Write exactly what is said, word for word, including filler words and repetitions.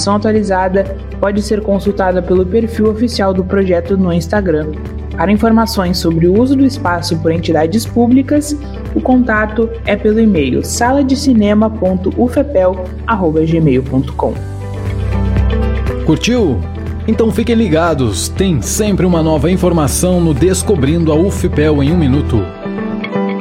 programação atualizada pode ser consultada pelo perfil oficial do projeto no Instagram. Para informações sobre o uso do espaço por entidades públicas, o contato é pelo e-mail sala de cinema ponto u f e p e l arroba gmail ponto com. Curtiu? Então fiquem ligados, tem sempre uma nova informação no Descobrindo a U F P E L em um minuto.